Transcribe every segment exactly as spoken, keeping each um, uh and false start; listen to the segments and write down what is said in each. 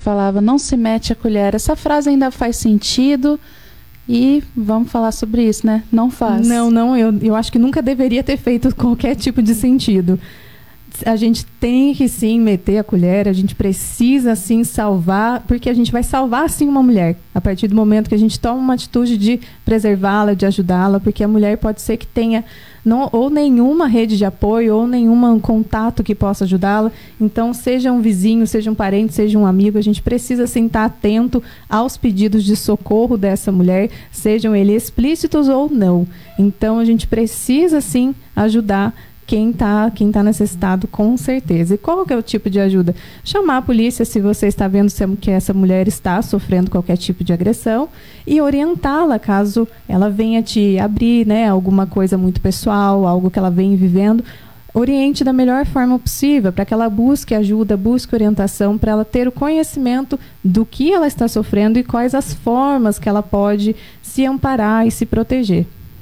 falava, não se mete a colher. Essa frase ainda faz sentido e vamos falar sobre isso, né? Não faz. Não, não, eu, eu acho que nunca deveria ter feito qualquer tipo de sentido. A gente tem que sim meter a colher, a gente precisa sim salvar, porque a gente vai salvar sim uma mulher, a partir do momento que a gente toma uma atitude de preservá-la, de ajudá-la, porque a mulher pode ser que tenha não, ou nenhuma rede de apoio, ou nenhum contato que possa ajudá-la. Então, seja um vizinho, seja um parente, seja um amigo, a gente precisa sim estar atento aos pedidos de socorro dessa mulher, sejam eles explícitos ou não. Então, a gente precisa sim ajudar quem está quem tá necessitado, com certeza. E qual que é o tipo de ajuda? Chamar a polícia se você está vendo que essa mulher está sofrendo qualquer tipo de agressão e orientá-la caso ela venha te abrir, né, alguma coisa muito pessoal, algo que ela vem vivendo. Oriente da melhor forma possível, para que ela busque ajuda, busque orientação, para ela ter o conhecimento do que ela está sofrendo e quais as formas que ela pode se amparar e se proteger.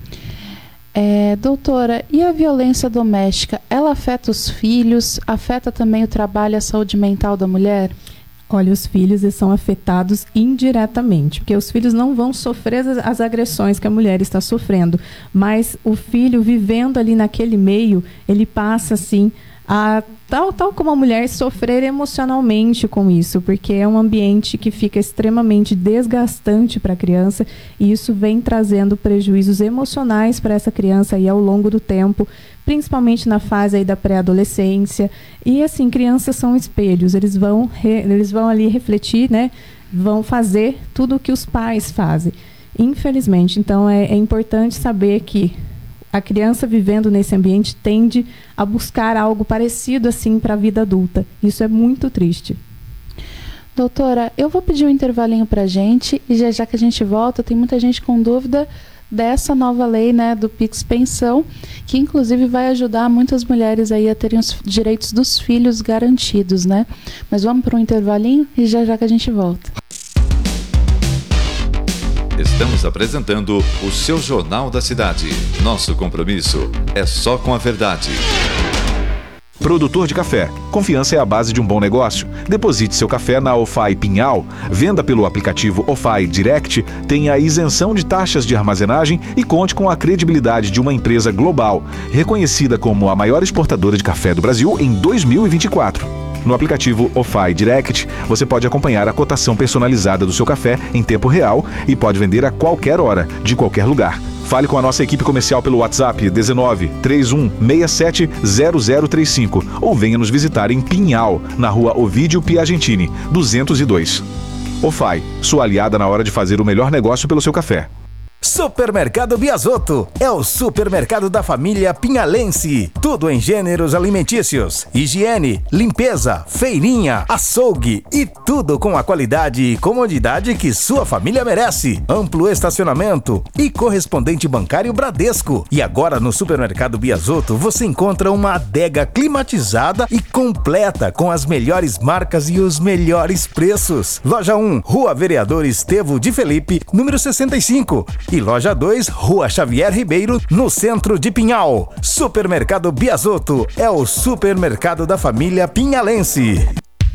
É, doutora, e a violência doméstica, ela afeta os filhos, afeta também o trabalho e a saúde mental da mulher? Olha, os filhos eles são afetados indiretamente, porque os filhos não vão sofrer as, as agressões que a mulher está sofrendo, mas o filho vivendo ali naquele meio, ele passa assim a tal, tal como a mulher sofrer emocionalmente com isso, porque é um ambiente que fica extremamente desgastante para a criança e isso vem trazendo prejuízos emocionais para essa criança aí ao longo do tempo, principalmente na fase aí da pré-adolescência. E assim, crianças são espelhos, eles vão, re, eles vão ali refletir, né? Vão fazer tudo o que os pais fazem, infelizmente. Então é, é importante saber que a criança vivendo nesse ambiente tende a buscar algo parecido assim para a vida adulta. Isso é muito triste. Doutora, eu vou pedir um intervalinho para a gente e já já que a gente volta, tem muita gente com dúvida dessa nova lei, né, do Pix Pensão, que inclusive vai ajudar muitas mulheres aí a terem os direitos dos filhos garantidos, né? Mas vamos para um intervalinho e já já que a gente volta. Estamos apresentando o seu Jornal da Cidade. Nosso compromisso é só com a verdade. Produtor de café. Confiança é a base de um bom negócio. Deposite seu café na OFAI Pinhal. Venda pelo aplicativo OFAI Direct. Tenha a isenção de taxas de armazenagem e conte com a credibilidade de uma empresa global, reconhecida como a maior exportadora de café do Brasil em dois mil e vinte e quatro. No aplicativo OFAI Direct, você pode acompanhar a cotação personalizada do seu café em tempo real e pode vender a qualquer hora, de qualquer lugar. Fale com a nossa equipe comercial pelo WhatsApp dezenove, trinta e um, sessenta e sete, zero zero trinta e cinco ou venha nos visitar em Pinhal, na rua Ovídio Piagentini, duzentos e dois. OFAI, sua aliada na hora de fazer o melhor negócio pelo seu café. Supermercado Biasotto é o supermercado da família pinhalense. Tudo em gêneros alimentícios, higiene, limpeza, feirinha, açougue e tudo com a qualidade e comodidade que sua família merece. Amplo estacionamento e correspondente bancário Bradesco. E agora no Supermercado Biasotto você encontra uma adega climatizada e completa com as melhores marcas e os melhores preços. Loja um, Rua Vereador Estevo de Felipe, número sessenta e cinco. E Loja dois, Rua Xavier Ribeiro, no centro de Pinhal. Supermercado Biasotto é o supermercado da família pinhalense.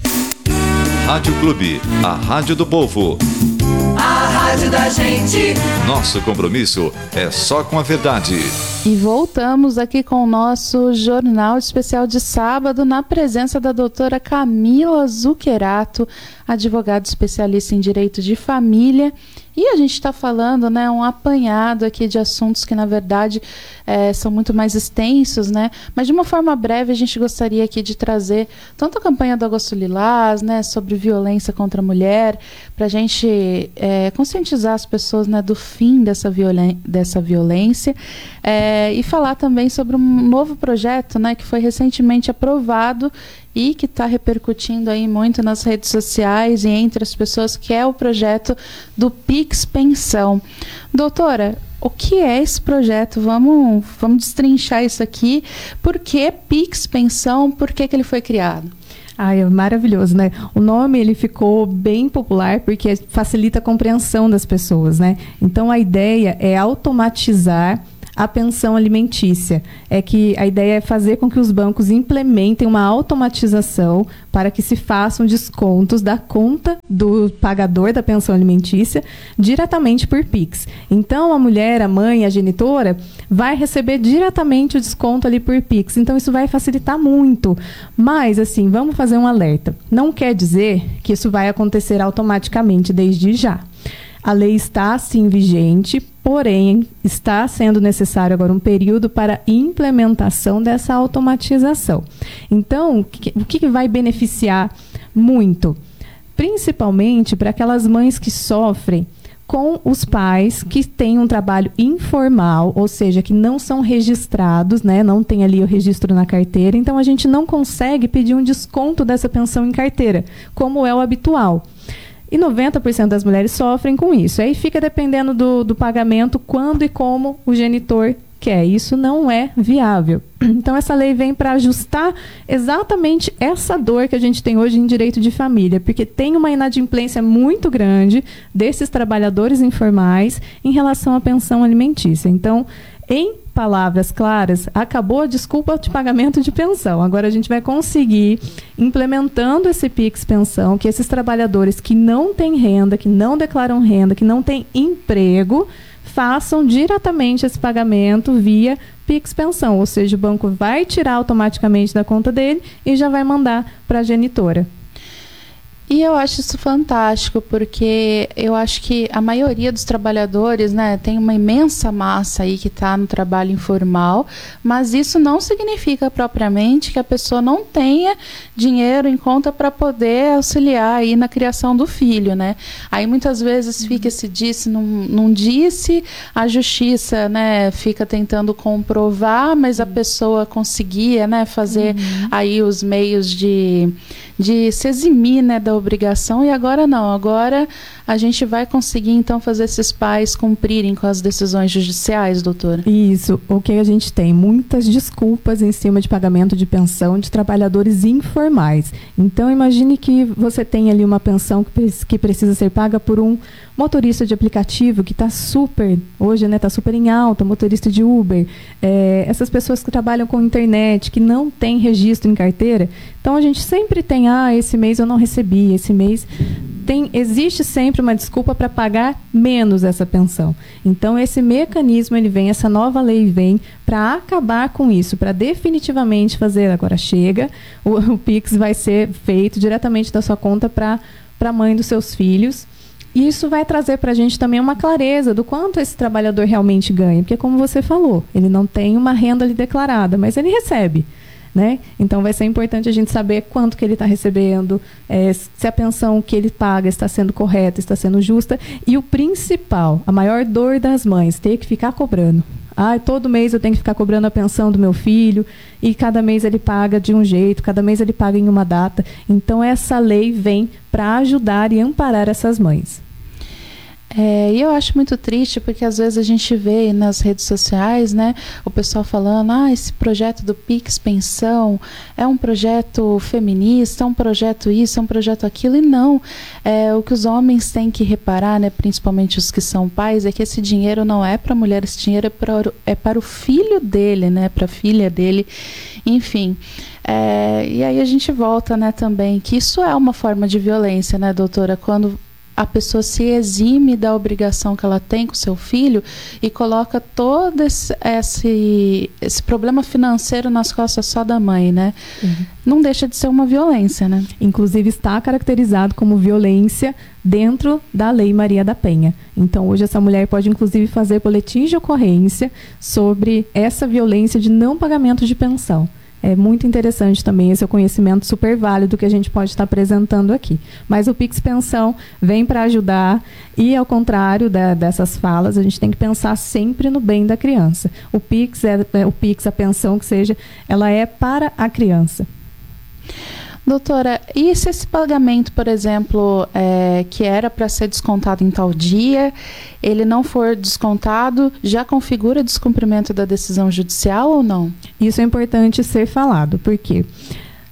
Rádio Clube, a rádio do povo. A rádio da gente. Nosso compromisso é só com a verdade. E voltamos aqui com o nosso Jornal Especial de sábado, na presença da doutora Camila Zuccherato, advogada especialista em direito de família. E a gente está falando, né, um apanhado aqui de assuntos que, na verdade, é, são muito mais extensos, né? Mas, de uma forma breve, a gente gostaria aqui de trazer tanto a campanha do Agosto Lilás, né, sobre violência contra a mulher, para a gente é, conscientizar as pessoas, né, do fim dessa, violen- dessa violência, é, e falar também sobre um novo projeto, né, que foi recentemente aprovado e que está repercutindo aí muito nas redes sociais e entre as pessoas, que é o projeto do Pix Pensão. Doutora, o que é esse projeto? Vamos, vamos destrinchar isso aqui. Por que Pix Pensão? Por que que ele foi criado? Ah, é maravilhoso, né? O nome ele ficou bem popular porque facilita a compreensão das pessoas, né? Então a ideia é automatizar a pensão alimentícia. É que a ideia é fazer com que os bancos implementem uma automatização para que se façam descontos da conta do pagador da pensão alimentícia diretamente por Pix. Então, a mulher, a mãe, a genitora, vai receber diretamente o desconto ali por Pix. Então, isso vai facilitar muito. Mas, assim, vamos fazer um alerta. Não quer dizer que isso vai acontecer automaticamente desde já. A lei está, sim, vigente, porém, está sendo necessário agora um período para implementação dessa automatização. Então, o que, o que vai beneficiar muito? Principalmente para aquelas mães que sofrem com os pais que têm um trabalho informal, ou seja, que não são registrados, né? Não tem ali o registro na carteira, então a gente não consegue pedir um desconto dessa pensão em carteira, como é o habitual. E noventa por cento das mulheres sofrem com isso. Aí fica dependendo do, do pagamento, quando e como o genitor quer. Isso não é viável. Então, essa lei vem para ajustar exatamente essa dor que a gente tem hoje em direito de família, porque tem uma inadimplência muito grande desses trabalhadores informais em relação à pensão alimentícia. Então, em palavras claras, acabou a desculpa de pagamento de pensão. Agora a gente vai conseguir, implementando esse Pix Pensão, que esses trabalhadores que não têm renda, que não declaram renda, que não têm emprego, façam diretamente esse pagamento via Pix Pensão. Ou seja, o banco vai tirar automaticamente da conta dele e já vai mandar para a genitora. E eu acho isso fantástico, porque eu acho que a maioria dos trabalhadores, né, tem uma imensa massa aí que está no trabalho informal, mas isso não significa propriamente que a pessoa não tenha dinheiro em conta para poder auxiliar aí na criação do filho, né? Aí muitas vezes fica esse disse, não, não disse, a justiça, né, fica tentando comprovar, mas a pessoa conseguia, né, fazer uhum. aí os meios de, de se eximir, né, da obrigação, e agora não, agora a gente vai conseguir então fazer esses pais cumprirem com as decisões judiciais, doutora? Isso, o que a gente tem? Muitas desculpas em cima de pagamento de pensão de trabalhadores informais. Então imagine que você tem ali uma pensão que, que precisa ser paga por um motorista de aplicativo que está super, hoje né, está super em alta, motorista de Uber, é, essas pessoas que trabalham com internet, que não têm registro em carteira. Então a gente sempre tem, ah, esse mês eu não recebi, esse mês tem, existe sempre uma desculpa para pagar menos essa pensão. Então esse mecanismo ele vem, essa nova lei vem para acabar com isso, para definitivamente fazer, agora chega, o, o Pix vai ser feito diretamente da sua conta para a mãe dos seus filhos. E isso vai trazer para a gente também uma clareza do quanto esse trabalhador realmente ganha. Porque, como você falou, ele não tem uma renda ali declarada, mas ele recebe, né? Então, vai ser importante a gente saber quanto que ele está recebendo, é, se a pensão que ele paga está sendo correta, está sendo justa. E o principal, a maior dor das mães, ter que ficar cobrando. Ah, todo mês eu tenho que ficar cobrando a pensão do meu filho e cada mês ele paga de um jeito, cada mês ele paga em uma data. Então, essa lei vem para ajudar e amparar essas mães. É, e eu acho muito triste porque às vezes a gente vê nas redes sociais, né, o pessoal falando, ah, esse projeto do Pix Pensão é um projeto feminista, é um projeto isso, é um projeto aquilo, e não. É, o que os homens têm que reparar, né, principalmente os que são pais, é que esse dinheiro não é para a mulher, esse dinheiro é para, é para o filho dele, né, para a filha dele, enfim. É, e aí a gente volta, né, também, que isso é uma forma de violência, né, doutora, quando a pessoa se exime da obrigação que ela tem com o seu filho e coloca todo esse, esse, esse problema financeiro nas costas só da mãe, né? Uhum. Não deixa de ser uma violência, né? Inclusive está caracterizado como violência dentro da Lei Maria da Penha. Então hoje essa mulher pode inclusive fazer boletins de ocorrência sobre essa violência de não pagamento de pensão. É muito interessante também esse é o conhecimento super válido que a gente pode estar apresentando aqui. Mas o Pix Pensão vem para ajudar e, ao contrário da, dessas falas, a gente tem que pensar sempre no bem da criança. O Pix, é, é, o Pix, a pensão que seja, ela é para a criança. Doutora, e se esse pagamento, por exemplo, é, que era para ser descontado em tal dia, ele não for descontado, já configura descumprimento da decisão judicial ou não? Isso é importante ser falado, porque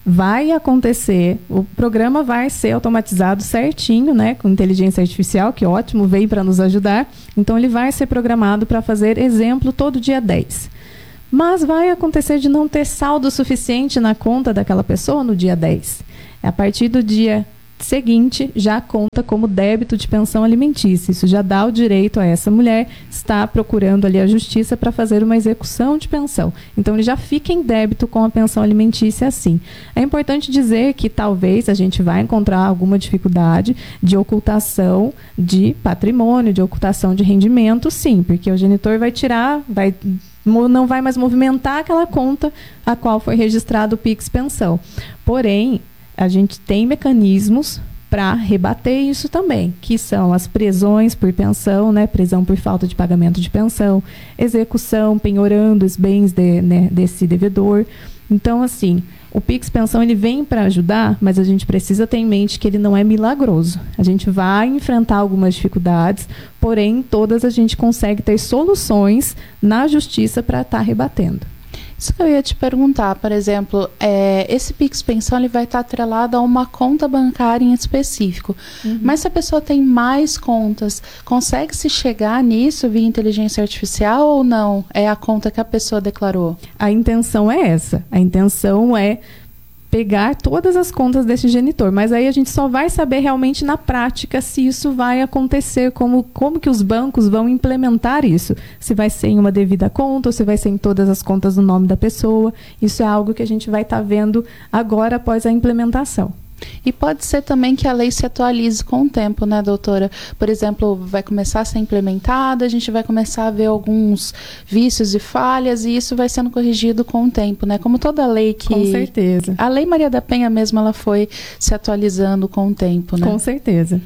vai acontecer, o programa vai ser automatizado certinho, né, com inteligência artificial, que ótimo, veio para nos ajudar. Então, ele vai ser programado para fazer exemplo todo dia dez. Mas vai acontecer de não ter saldo suficiente na conta daquela pessoa no dia dez. A partir do dia seguinte, já conta como débito de pensão alimentícia. Isso já dá o direito a essa mulher estar procurando ali a justiça para fazer uma execução de pensão. Então, ele já fica em débito com a pensão alimentícia assim. É importante dizer que talvez a gente vai encontrar alguma dificuldade de ocultação de patrimônio, de ocultação de rendimento, sim, porque o genitor vai tirar, vai... não vai mais movimentar aquela conta a qual foi registrado o Pix Pensão. Porém, a gente tem mecanismos para rebater isso também, que são as prisões por pensão, né, prisão por falta de pagamento de pensão, execução, penhorando os bens de, né, desse devedor. Então, assim, o Pix Pensão ele vem para ajudar, mas a gente precisa ter em mente que ele não é milagroso. A gente vai enfrentar algumas dificuldades, porém, todas a gente consegue ter soluções na justiça para estar tá rebatendo. Isso que eu ia te perguntar, por exemplo, é, esse Pix Pensão ele vai estar atrelado a uma conta bancária em específico. Uhum. Mas se a pessoa tem mais contas, consegue-se chegar nisso via inteligência artificial ou não? É a conta que a pessoa declarou? A intenção é essa. A intenção é pegar todas as contas desse genitor, mas aí a gente só vai saber realmente na prática se isso vai acontecer, como, como que os bancos vão implementar isso, se vai ser em uma devida conta ou se vai ser em todas as contas no nome da pessoa. Isso é algo que a gente vai estar tá vendo agora após a implementação. E pode ser também que a lei se atualize com o tempo, né, doutora? Por exemplo, vai começar a ser implementada, a gente vai começar a ver alguns vícios e falhas e isso vai sendo corrigido com o tempo, né? Como toda lei que... Com certeza. A Lei Maria da Penha mesmo, ela foi se atualizando com o tempo, né? Com certeza.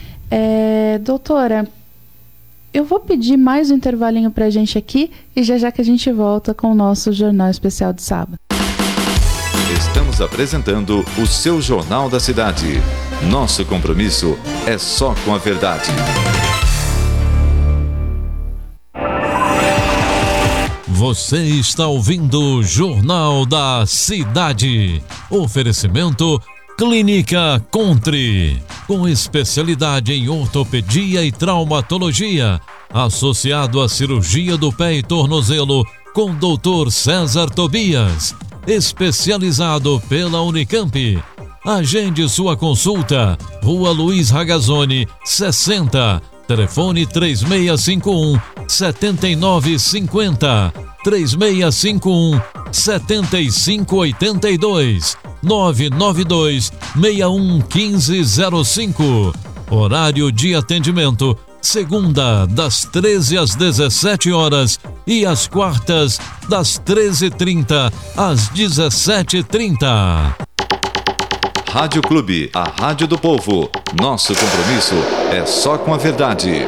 É, doutora, eu vou pedir mais um intervalinho pra gente aqui e já já que a gente volta com o nosso Jornal Especial de Sábado. Estamos apresentando o seu Jornal da Cidade. Nosso compromisso é só com a verdade. Você está ouvindo o Jornal da Cidade. Oferecimento Clínica Contre, com especialidade em ortopedia e traumatologia, associado à cirurgia do pé e tornozelo, com doutor César Tobias, especializado pela Unicamp. Agende sua consulta, Rua Luiz Ragazzoni, sessenta, telefone três seis cinco um, sete nove cinco zero, três seis cinco um, sete cinco oito dois, nove nove dois, seis um um cinco zero cinco. Horário de atendimento, segunda, das treze às dezessete horas e às quartas, das treze e trinta às dezessete e trinta. Rádio Clube, a rádio do povo. Nosso compromisso é só com a verdade.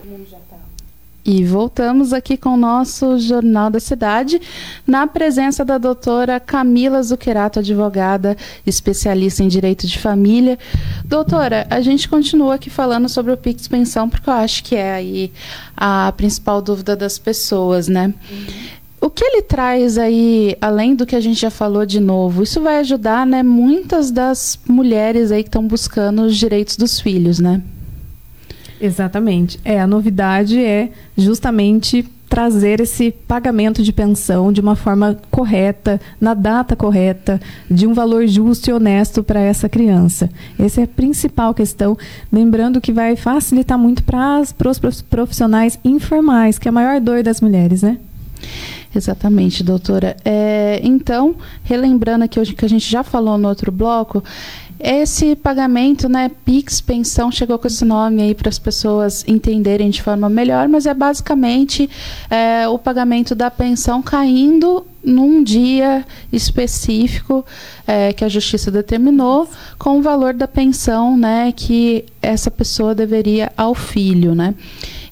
E voltamos aqui com o nosso Jornal da Cidade, na presença da doutora Camila Zuccherato, advogada, especialista em direito de família. Doutora, a gente continua aqui falando sobre o Pix Pensão, porque eu acho que é aí a principal dúvida das pessoas, né? Uhum. O que ele traz aí, além do que a gente já falou de novo, isso vai ajudar, né, muitas das mulheres aí que estão buscando os direitos dos filhos, né? Exatamente. É, a novidade é justamente trazer esse pagamento de pensão de uma forma correta, na data correta, de um valor justo e honesto para essa criança. Essa é a principal questão. Lembrando que vai facilitar muito para os profissionais informais, que é a maior dor das mulheres, né? Exatamente, doutora. É, então, relembrando aqui hoje que a gente já falou no outro bloco, esse pagamento, né, Pix Pensão, chegou com esse nome aí para as pessoas entenderem de forma melhor, mas é basicamente é, o pagamento da pensão caindo num dia específico é, que a Justiça determinou, com o valor da pensão, né, que essa pessoa deveria ao filho, né?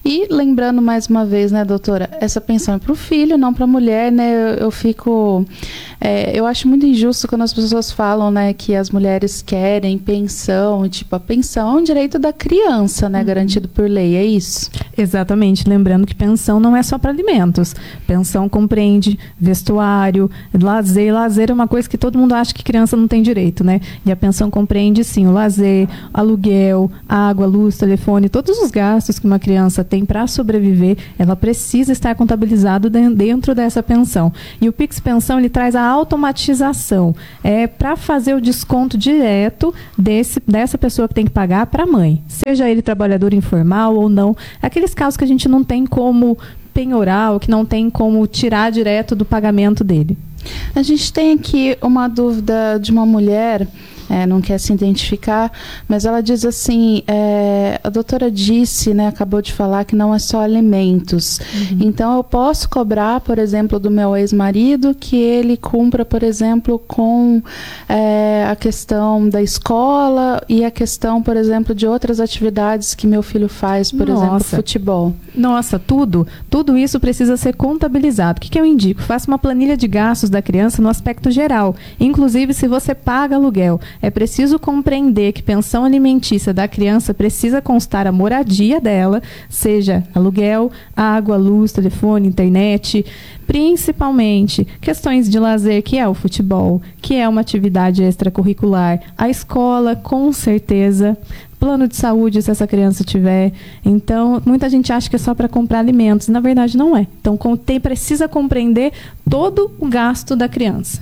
E lembrando mais uma vez, né, doutora, essa pensão é para o filho, não para a mulher, né? Eu, eu fico... É, eu acho muito injusto quando as pessoas falam, né, que as mulheres querem pensão, tipo, a pensão é um direito da criança, né, garantido por lei, é isso? Exatamente, lembrando que pensão não é só para alimentos. Pensão compreende vestuário, lazer. Lazer é uma coisa que todo mundo acha que criança não tem direito, né? E a pensão compreende, sim, o lazer, aluguel, água, luz, telefone, todos os gastos que uma criança tem para sobreviver, ela precisa estar contabilizado dentro dessa pensão. E o Pix Pensão, ele traz a automatização. É para fazer o desconto direto desse, dessa pessoa que tem que pagar para a mãe. Seja ele trabalhador informal ou não. Aqueles casos que a gente não tem como penhorar, ou que não tem como tirar direto do pagamento dele. A gente tem aqui uma dúvida de uma mulher, é, não quer se identificar, mas ela diz assim, é, a doutora disse, né, acabou de falar que não é só alimentos. Uhum. Então eu posso cobrar, por exemplo, do meu ex-marido que ele cumpra, por exemplo, com é, a questão da escola e a questão, por exemplo, de outras atividades que meu filho faz, por Nossa. exemplo, futebol. Nossa, tudo, tudo isso precisa ser contabilizado. O que, que eu indico? Faça uma planilha de gastos da criança no aspecto geral. Inclusive, se você paga aluguel, é preciso compreender que pensão alimentícia da criança precisa constar a moradia dela, seja aluguel, água, luz, telefone, internet, principalmente questões de lazer, que é o futebol, que é uma atividade extracurricular, a escola, com certeza, plano de saúde, se essa criança tiver. Então, muita gente acha que é só para comprar alimentos. Na verdade, não é. Então, tem, precisa compreender todo o gasto da criança.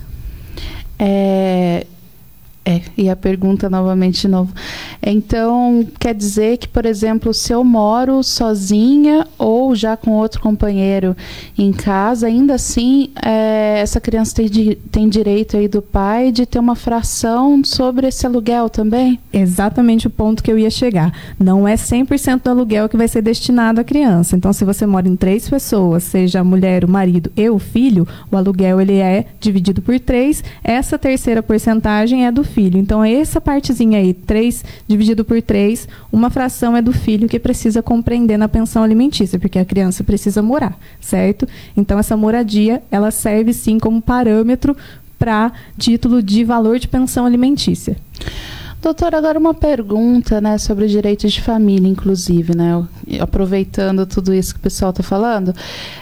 É... É, e a pergunta novamente de novo. Então, quer dizer que, por exemplo, se eu moro sozinha ou já com outro companheiro em casa, ainda assim, é, essa criança tem, di- tem direito aí do pai de ter uma fração sobre esse aluguel também? Exatamente o ponto que eu ia chegar. Não é cem por cento do aluguel que vai ser destinado à criança. Então, se você mora em três pessoas, seja a mulher, o marido e o filho, o aluguel ele é dividido por três. Essa terceira porcentagem é do filho. Então, essa partezinha aí, três dividido por três, uma fração é do filho que precisa compreender na pensão alimentícia, porque a criança precisa morar, certo? Então, essa moradia, ela serve sim como parâmetro para título de valor de pensão alimentícia. Doutora, agora uma pergunta, né, sobre direitos de família, inclusive, né, aproveitando tudo isso que o pessoal está falando,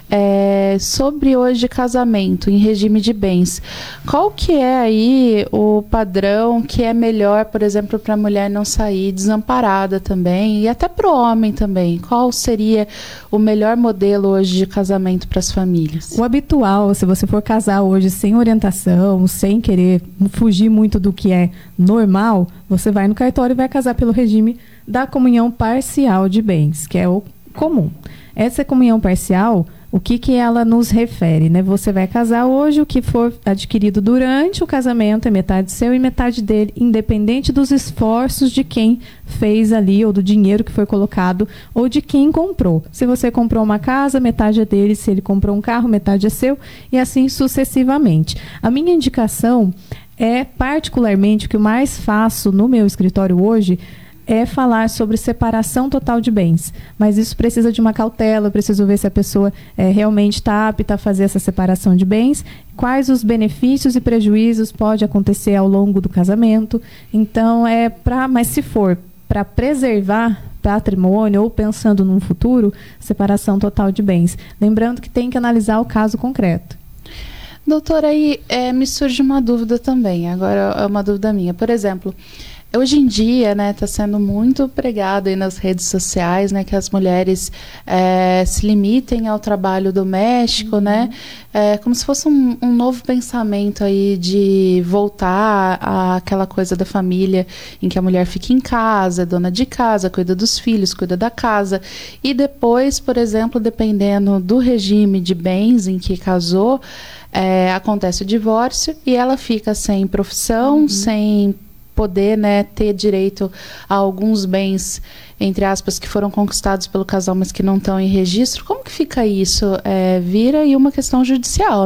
é, sobre hoje casamento em regime de bens, qual que é aí o padrão que é melhor, por exemplo, para a mulher não sair desamparada também, e até para o homem também? Qual seria o melhor modelo hoje de casamento para as famílias? O habitual, se você for casar hoje sem orientação, sem querer fugir muito do que é normal, você vai no cartório e vai casar pelo regime da comunhão parcial de bens, que é o comum. Essa comunhão parcial, o que, que ela nos refere, né? Você vai casar hoje, o que for adquirido durante o casamento é metade seu e metade dele, independente dos esforços de quem fez ali, ou do dinheiro que foi colocado, ou de quem comprou. Se você comprou uma casa, metade é dele. Se ele comprou um carro, metade é seu, e assim sucessivamente. A minha indicação é, particularmente, o que eu mais faço no meu escritório hoje é falar sobre separação total de bens. Mas isso precisa de uma cautela, eu preciso ver se a pessoa é, realmente está apta a fazer essa separação de bens, quais os benefícios e prejuízos pode acontecer ao longo do casamento. Então, é para, mas se for para preservar patrimônio ou pensando num futuro, separação total de bens. Lembrando que tem que analisar o caso concreto. Doutora, aí é, me surge uma dúvida também, agora é uma dúvida minha. Por exemplo, hoje em dia, né, está sendo muito pregado aí nas redes sociais, né, que as mulheres é, se limitem ao trabalho doméstico, uhum. né, é, como se fosse um, um novo pensamento aí de voltar àquela coisa da família em que a mulher fica em casa, é dona de casa, cuida dos filhos, cuida da casa, e depois, por exemplo, dependendo do regime de bens em que casou, é, acontece o divórcio e ela fica sem profissão, uhum. sem poder, né, ter direito a alguns bens, entre aspas, que foram conquistados pelo casal, mas que não estão em registro. Como que fica isso? É, vira aí uma questão judicial, né?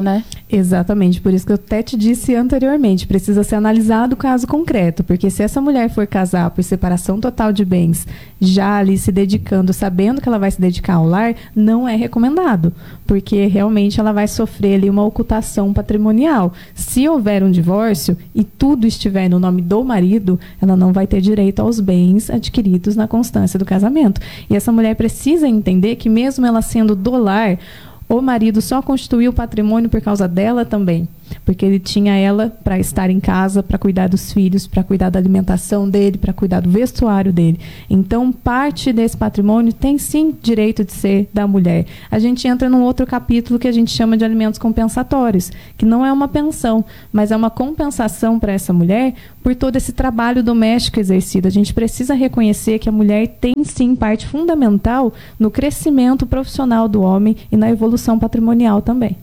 Exatamente, por isso que eu até te disse anteriormente, precisa ser analisado o caso concreto, porque se essa mulher for casar por separação total de bens, já ali se dedicando, sabendo que ela vai se dedicar ao lar, não é recomendado, porque realmente ela vai sofrer ali uma ocultação patrimonial. Se houver um divórcio e tudo estiver no nome do marido, ela não vai ter direito aos bens adquiridos na constância do casamento. E essa mulher precisa entender que mesmo ela sendo do lar, o marido só constituiu o patrimônio por causa dela também, porque ele tinha ela para estar em casa, para cuidar dos filhos, para cuidar da alimentação dele, para cuidar do vestuário dele. Então, parte desse patrimônio tem sim direito de ser da mulher. A gente entra num outro capítulo que a gente chama de alimentos compensatórios, que não é uma pensão, mas é uma compensação para essa mulher por todo esse trabalho doméstico exercido. A gente precisa reconhecer que a mulher tem sim parte fundamental no crescimento profissional do homem e na evolução patrimonial também.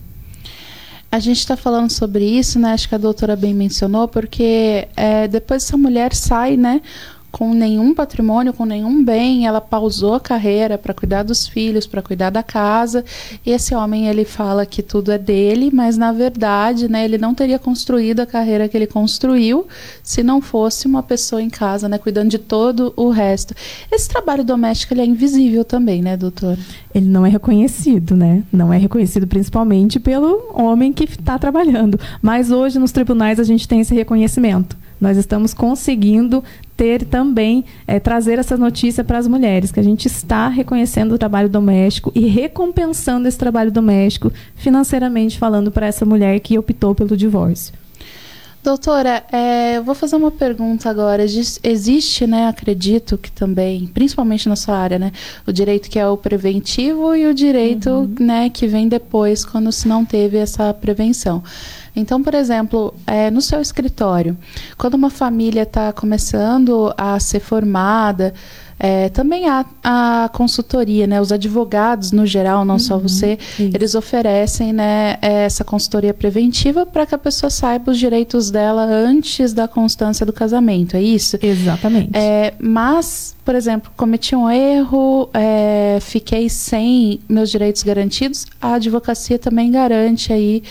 A gente está falando sobre isso, né? Acho que a doutora bem mencionou, porque é, depois essa mulher sai, né, com nenhum patrimônio, com nenhum bem, ela pausou a carreira para cuidar dos filhos, para cuidar da casa, e esse homem, ele fala que tudo é dele, mas na verdade, né, ele não teria construído a carreira que ele construiu se não fosse uma pessoa em casa, né, cuidando de todo o resto. Esse trabalho doméstico, ele é invisível também, né, doutora? Ele não é reconhecido, né? Não é reconhecido principalmente pelo homem que está trabalhando. Mas hoje nos tribunais a gente tem esse reconhecimento. Nós estamos conseguindo ter também, é, trazer essa notícia para as mulheres, que a gente está reconhecendo o trabalho doméstico e recompensando esse trabalho doméstico financeiramente falando para essa mulher que optou pelo divórcio. Doutora, é, eu vou fazer uma pergunta agora. Existe, né, acredito que também, principalmente na sua área, né, o direito que é o preventivo e o direito, uhum, né, que vem depois, quando se não teve essa prevenção. Então, por exemplo, é, no seu escritório, quando uma família está começando a ser formada, é, também há a consultoria, né? Os advogados, no geral, não, uhum, só você, isso, eles oferecem, né, essa consultoria preventiva para que a pessoa saiba os direitos dela antes da constância do casamento, é isso? Exatamente. É, mas, por exemplo, cometi um erro, é, fiquei sem meus direitos garantidos, a advocacia também garante aí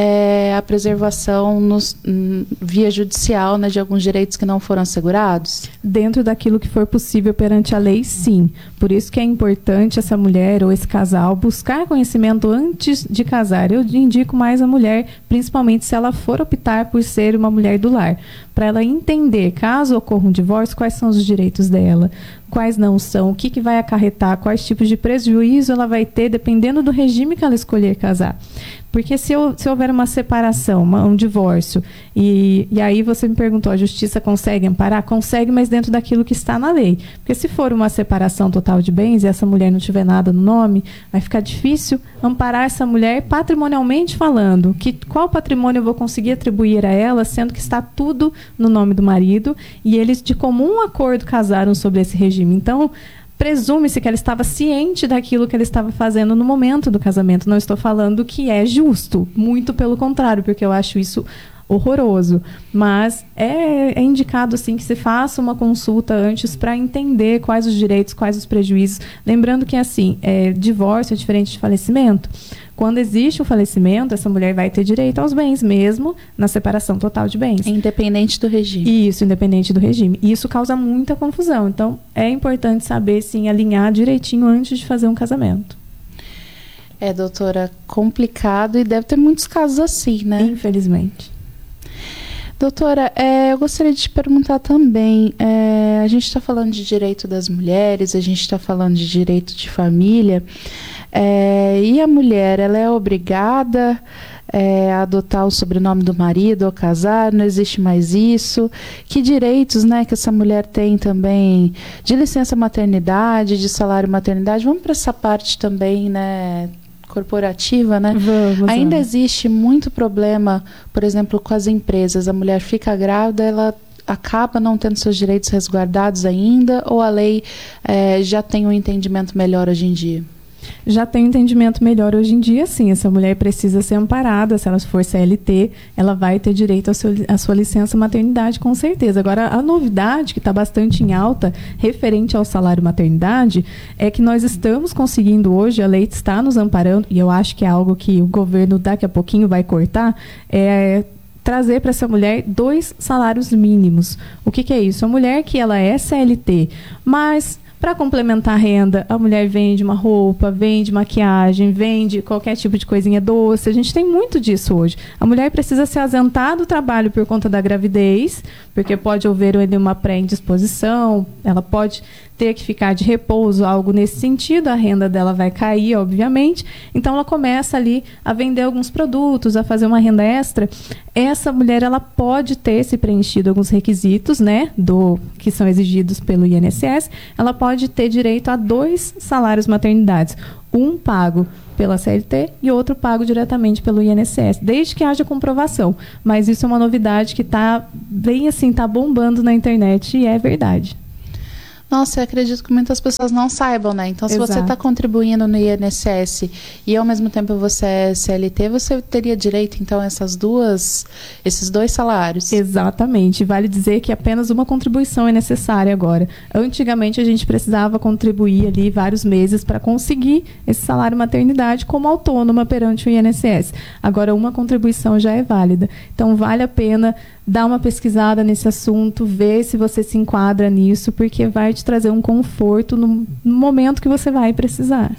é, a preservação nos, hum, via judicial, né, de alguns direitos que não foram assegurados? Dentro daquilo que for possível perante a lei, sim. Por isso que é importante essa mulher ou esse casal buscar conhecimento antes de casar. Eu indico mais a mulher, principalmente se ela for optar por ser uma mulher do lar, para ela entender, caso ocorra um divórcio, quais são os direitos dela, quais não são, o que, que vai acarretar, quais tipos de prejuízo ela vai ter, dependendo do regime que ela escolher casar. Porque se, eu, se houver uma separação, uma, um divórcio, e, e aí você me perguntou, a justiça consegue amparar? Consegue, mas dentro daquilo que está na lei. Porque se for uma separação total de bens e essa mulher não tiver nada no nome, vai ficar difícil amparar essa mulher patrimonialmente falando. Que, qual patrimônio eu vou conseguir atribuir a ela, sendo que está tudo no nome do marido, e eles de comum acordo casaram sobre esse regime. Então, presume-se que ela estava ciente daquilo que ela estava fazendo no momento do casamento. Não estou falando que é justo, muito pelo contrário, porque eu acho isso horroroso. Mas é, é indicado assim, que se faça uma consulta antes para entender quais os direitos, quais os prejuízos. Lembrando que assim, é, divórcio é diferente de falecimento. Quando existe o falecimento, essa mulher vai ter direito aos bens, mesmo na separação total de bens. Independente do regime. Isso, independente do regime. E isso causa muita confusão. Então, é importante saber, sim, alinhar direitinho antes de fazer um casamento. É, doutora, complicado e deve ter muitos casos assim, né? Infelizmente. Doutora, é, eu gostaria de te perguntar também, é, a gente está falando de direito das mulheres, a gente está falando de direito de família, é, e a mulher, ela é obrigada é, a adotar o sobrenome do marido ou casar? Não existe mais isso? Que direitos, né, que essa mulher tem também de licença maternidade, de salário maternidade? Vamos para essa parte também, né, corporativa, né? Vamos, Ainda vamos. existe muito problema, por exemplo, com as empresas. A mulher fica grávida, ela acaba não tendo seus direitos resguardados ainda, ou a lei é, já tem um entendimento melhor hoje em dia? já tem um entendimento melhor hoje em dia, sim. Essa mulher precisa ser amparada, se ela for C L T, ela vai ter direito à sua, à sua licença maternidade, com certeza. Agora, a novidade que está bastante em alta, referente ao salário maternidade, é que nós estamos conseguindo hoje, a lei está nos amparando, e eu acho que é algo que o governo daqui a pouquinho vai cortar, é trazer para essa mulher dois salários mínimos. O que, que é isso? A mulher que ela é C L T, mas para complementar a renda, a mulher vende uma roupa, vende maquiagem, vende qualquer tipo de coisinha doce. A gente tem muito disso hoje. A mulher precisa se ausentar do trabalho por conta da gravidez, porque pode haver uma pré-indisposição, ela pode ter que ficar de repouso, algo nesse sentido, a renda dela vai cair, obviamente. Então, ela começa ali a vender alguns produtos, a fazer uma renda extra. Essa mulher, ela pode ter se preenchido alguns requisitos, né, do, que são exigidos pelo I N S S, ela pode ter direito a dois salários maternidades, um pago pela C L T e outro pago diretamente pelo I N S S, desde que haja comprovação. Mas isso é uma novidade que está bem assim, está bombando na internet e é verdade. Nossa, eu acredito que muitas pessoas não saibam, né? Então, se Exato. você está contribuindo no I N S S e ao mesmo tempo você é C L T, você teria direito, então, a essas duas, esses dois salários. Exatamente. Vale dizer que apenas uma contribuição é necessária agora. Antigamente, a gente precisava contribuir ali vários meses para conseguir esse salário maternidade como autônoma perante o I N S S. Agora, uma contribuição já é válida. Então, vale a pena dar uma pesquisada nesse assunto, ver se você se enquadra nisso, porque vai te trazer um conforto no, no momento que você vai precisar.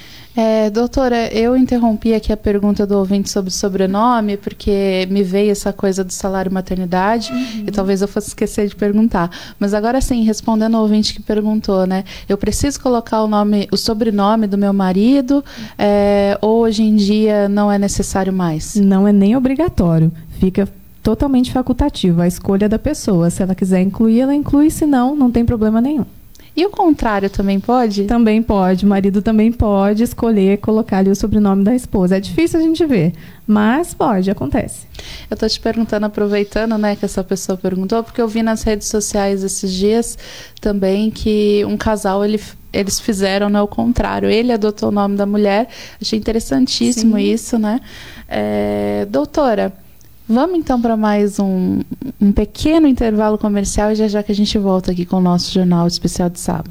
É, doutora, eu interrompi aqui a pergunta do ouvinte sobre sobrenome, porque me veio essa coisa do salário maternidade, uhum. e talvez eu fosse esquecer de perguntar. Mas agora sim, respondendo ao ouvinte que perguntou, né? Eu preciso colocar o nome, o sobrenome do meu marido, é, ou hoje em dia não é necessário mais? Não é nem obrigatório. Fica totalmente facultativo, a escolha da pessoa. Se ela quiser incluir, ela inclui, se não, não tem problema nenhum. E o contrário também pode? Também pode, o marido também pode escolher colocar ali o sobrenome da esposa. É difícil a gente ver, mas pode, acontece. Eu tô te perguntando, aproveitando, né, que essa pessoa perguntou, porque eu vi nas redes sociais esses dias também que um casal, ele, eles fizeram, né, o contrário. Ele adotou o nome da mulher. Achei interessantíssimo. Sim. Isso, né? É, doutora, vamos então para mais um, um pequeno intervalo comercial e já já que a gente volta aqui com o nosso Jornal Especial de Sábado.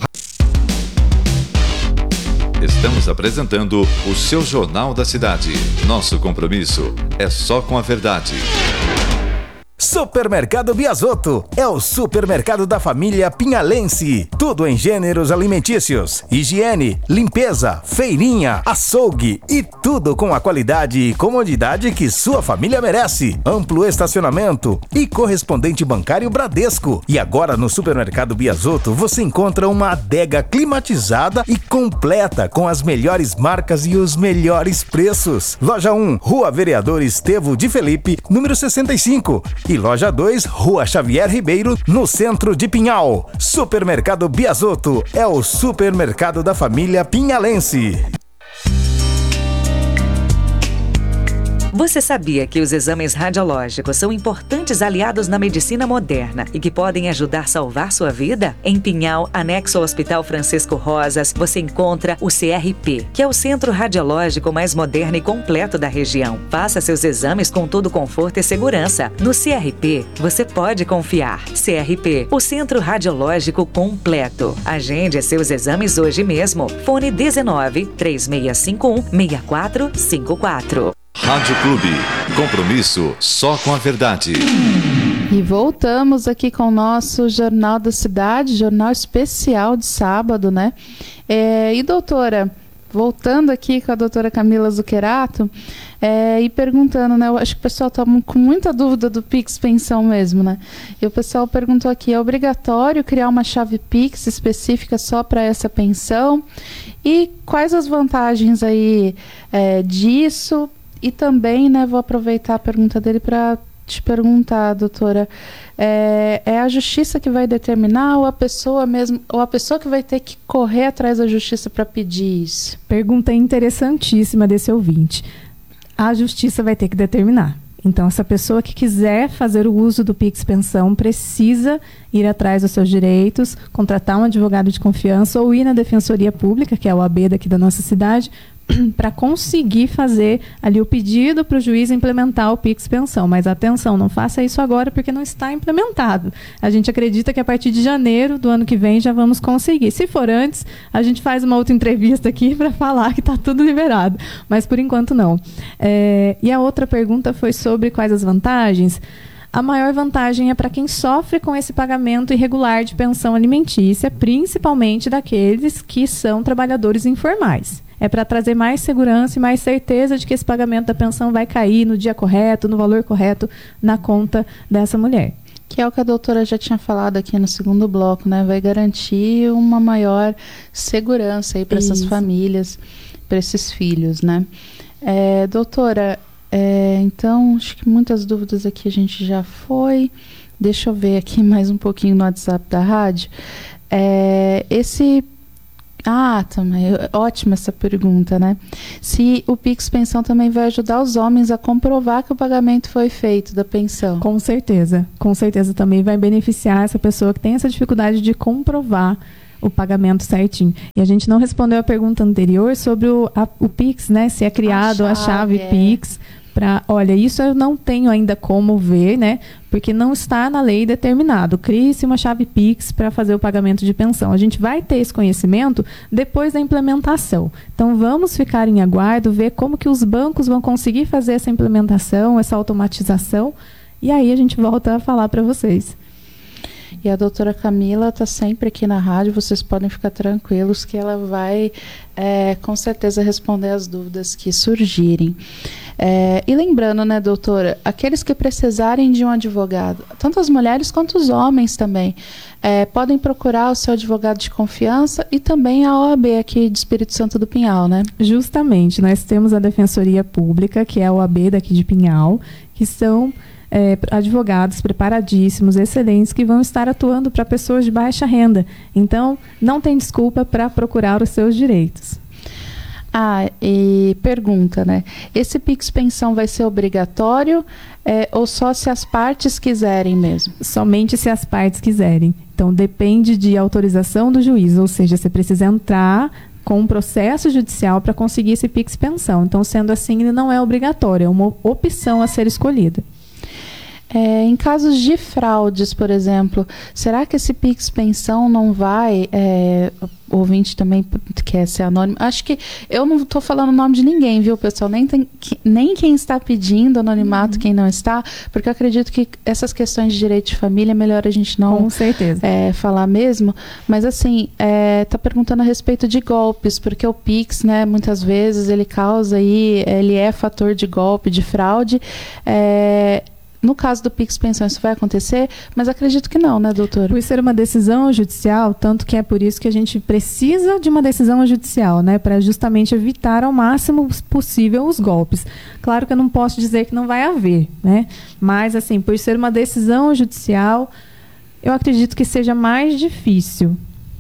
Estamos apresentando o seu Jornal da Cidade. Nosso compromisso é só com a verdade. Supermercado Biasotto é o supermercado da família pinhalense. Tudo em gêneros alimentícios, higiene, limpeza, feirinha, açougue e tudo com a qualidade e comodidade que sua família merece. Amplo estacionamento e correspondente bancário Bradesco. E agora no Supermercado Biasotto você encontra uma adega climatizada e completa com as melhores marcas e os melhores preços. Loja um, Rua Vereador Estevo de Felipe, número sessenta e cinco. E Loja dois, Rua Xavier Ribeiro, no centro de Pinhal. Supermercado Biasotto é o supermercado da família pinhalense. Você sabia que os exames radiológicos são importantes aliados na medicina moderna e que podem ajudar a salvar sua vida? Em Pinhal, anexo ao Hospital Francisco Rosas, você encontra o C R P, que é o centro radiológico mais moderno e completo da região. Faça seus exames com todo conforto e segurança. No C R P, você pode confiar. C R P, o centro radiológico completo. Agende seus exames hoje mesmo. Fone dezenove, três seis cinco um, seis quatro cinco quatro. Rádio Clube, compromisso só com a verdade. E voltamos aqui com o nosso Jornal da Cidade, jornal especial de sábado, né? É, e doutora, voltando aqui com a doutora Camila Zuquerato, é, e perguntando, né? Eu acho que o pessoal está com muita dúvida do Pix Pensão mesmo, né? E o pessoal perguntou aqui, é obrigatório criar uma chave Pix específica só para essa pensão? E quais as vantagens aí é, disso? E também, né, vou aproveitar a pergunta dele para te perguntar, doutora, é, é a justiça que vai determinar ou a pessoa mesmo, ou a pessoa que vai ter que correr atrás da justiça para pedir isso? Pergunta interessantíssima desse ouvinte. A justiça vai ter que determinar. Então, essa pessoa que quiser fazer o uso do Pix Pensão precisa ir atrás dos seus direitos, contratar um advogado de confiança ou ir na Defensoria Pública, que é a O A B daqui da nossa cidade, para conseguir fazer ali o pedido para o juiz implementar o Pix Pensão. Mas atenção, não faça isso agora porque não está implementado. A gente acredita que a partir de janeiro do ano que vem já vamos conseguir. Se for antes, a gente faz uma outra entrevista aqui para falar que está tudo liberado. Mas por enquanto não. É, e a outra pergunta foi sobre quais as vantagens. A maior vantagem é para quem sofre com esse pagamento irregular de pensão alimentícia, principalmente daqueles que são trabalhadores informais. É para trazer mais segurança e mais certeza de que esse pagamento da pensão vai cair no dia correto, no valor correto, na conta dessa mulher. Que é o que a doutora já tinha falado aqui no segundo bloco, né? Vai garantir uma maior segurança aí para essas famílias, para esses filhos, né? É, doutora, é, então, acho que muitas dúvidas aqui a gente já foi. Deixa eu ver aqui mais um pouquinho no WhatsApp da rádio. É, esse... Ah, também. Ótima essa pergunta, né? Se o Pix Pensão também vai ajudar os homens a comprovar que o pagamento foi feito da pensão. Com certeza. Com certeza também vai beneficiar essa pessoa que tem essa dificuldade de comprovar o pagamento certinho. E a gente não respondeu a pergunta anterior sobre o, a, o Pix, né? Se é criado a chave, a chave é. Pix. Pra, olha, isso eu não tenho ainda como ver, né? Porque não está na lei determinado. Crie-se uma chave Pix para fazer o pagamento de pensão. A gente vai ter esse conhecimento depois da implementação. Então, vamos ficar em aguardo, ver como que os bancos vão conseguir fazer essa implementação, essa automatização. E aí a gente volta a falar para vocês. E a doutora Camila está sempre aqui na rádio, vocês podem ficar tranquilos que ela vai, é, com certeza, responder as dúvidas que surgirem. É, e lembrando, né, doutora, aqueles que precisarem de um advogado, tanto as mulheres quanto os homens também, é, podem procurar o seu advogado de confiança e também a O A B aqui de Espírito Santo do Pinhal, né? Justamente, nós temos a Defensoria Pública, que é a O A B daqui de Pinhal, que são... É, advogados preparadíssimos, excelentes, que vão estar atuando para pessoas de baixa renda. Então, não tem desculpa para procurar os seus direitos. Ah, e pergunta, né? Esse Pix Pensão vai ser obrigatório é, ou só se as partes quiserem mesmo? Somente se as partes quiserem. Então, depende de autorização do juiz, ou seja, você precisa entrar com um processo judicial para conseguir esse Pix Pensão. Então, sendo assim, ele não é obrigatório, é uma opção a ser escolhida. É, em casos de fraudes, por exemplo, será que esse Pix Pensão não vai... É, o ouvinte também quer ser anônimo. Acho que eu não estou falando o nome de ninguém, viu, pessoal? Nem, tem, nem quem está pedindo anonimato, uhum. Quem não está, porque eu acredito que essas questões de direito de família é melhor a gente não Com certeza. É, falar mesmo. Mas, assim, está é, perguntando a respeito de golpes, porque o Pix, né, muitas vezes, ele causa aí, ele é fator de golpe, de fraude. É, No caso do Pix Pensão, isso vai acontecer, mas acredito que não, né, doutora? Por ser uma decisão judicial, tanto que é por isso que a gente precisa de uma decisão judicial, né, para justamente evitar ao máximo possível os golpes. Claro que eu não posso dizer que não vai haver, né, mas, assim, por ser uma decisão judicial, eu acredito que seja mais difícil.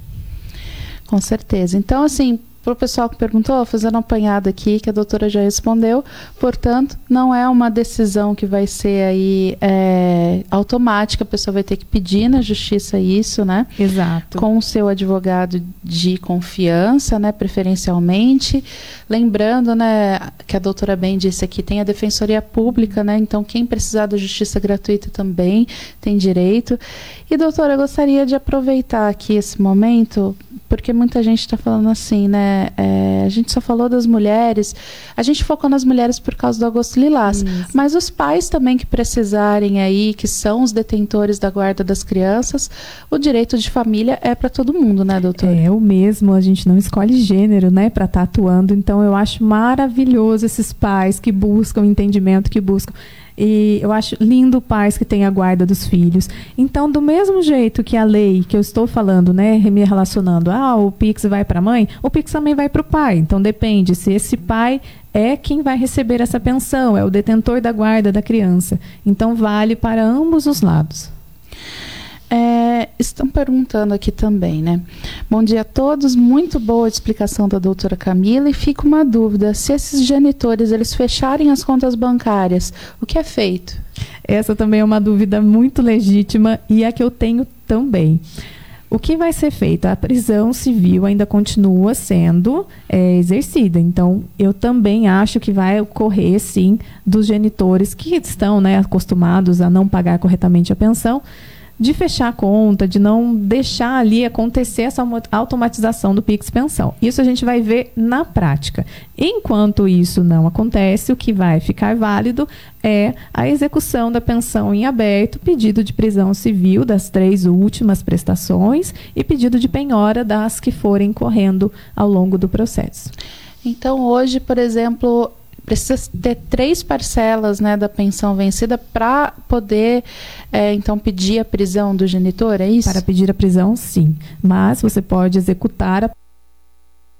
Com certeza. Então, assim, para o pessoal que perguntou, fazendo um apanhado aqui, que a doutora já respondeu, portanto, não é uma decisão que vai ser aí é, automática, a pessoa vai ter que pedir na justiça isso, né? Exato. Com o seu advogado de confiança, né, preferencialmente. Lembrando, né, que a doutora bem disse aqui, tem a Defensoria Pública, né? Então, quem precisar da justiça gratuita também tem direito. E, doutora, eu gostaria de aproveitar aqui esse momento, porque muita gente está falando assim, né? É, a gente só falou das mulheres, a gente focou nas mulheres por causa do Agosto Lilás, Isso. Mas os pais também que precisarem aí, que são os detentores da guarda das crianças, o direito de família é para todo mundo, né, doutora? É o mesmo, a gente não escolhe gênero, né, para estar atuando, então eu acho maravilhoso esses pais que buscam entendimento, que buscam... E eu acho lindo pais que têm a guarda dos filhos. Então, do mesmo jeito que a lei que eu estou falando, né, me relacionando, ah, o Pix vai para a mãe, o Pix também vai para o pai. Então, depende se esse pai é quem vai receber essa pensão, é o detentor da guarda da criança. Então, vale para ambos os lados. É, É, estão perguntando aqui também, né? Bom dia a todos, muito boa a explicação da doutora Camila, e fica uma dúvida, se esses genitores, eles fecharem as contas bancárias, o que é feito? Essa também é uma dúvida muito legítima e a que eu tenho também. O que vai ser feito? A prisão civil ainda continua sendo é, exercida. Então, eu também acho que vai ocorrer, sim, dos genitores que estão, né, acostumados a não pagar corretamente a pensão, de fechar a conta, de não deixar ali acontecer essa automatização do Pix Pensão. Isso a gente vai ver na prática. Enquanto isso não acontece, o que vai ficar válido é a execução da pensão em aberto, pedido de prisão civil das três últimas prestações e pedido de penhora das que forem correndo ao longo do processo. Então, hoje, por exemplo, precisa ter três parcelas, né, da pensão vencida para poder, é, então, pedir a prisão do genitor, é isso? Para pedir a prisão, sim. Mas você pode executar a